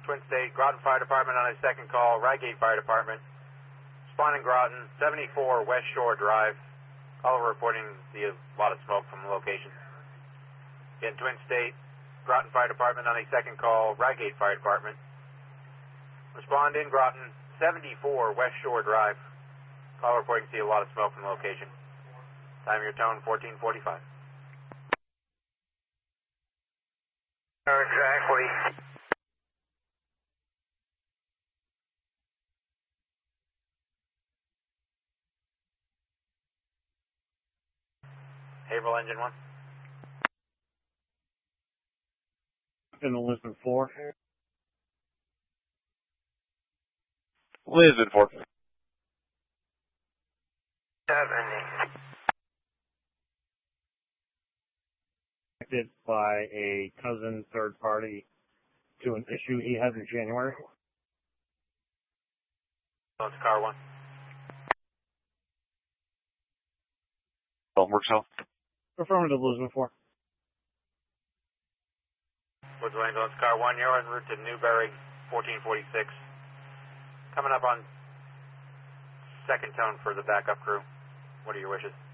Twin State, Groton Fire Department on a second call, Rygate Fire Department. Responding Groton, 74 West Shore Drive. Caller reporting a lot of smoke from the location. Again, Twin State, Groton Fire Department on a second call, Rygate Fire Department. Respond in Groton, 74 West Shore Drive. Caller reporting a lot of smoke from the location. Time of your tone, 1445. Exactly. Haverhill Engine 1. In the Lisbon 4. Lisbon 4. 70. Connected by a cousin third party to an issue he has in January. It's car 1. Don't work so. Affirmative, Lisbon 4. Woods Ambulance car 1, you're en route to Newberry, 1446. Coming up on second tone for the backup crew. What are your wishes?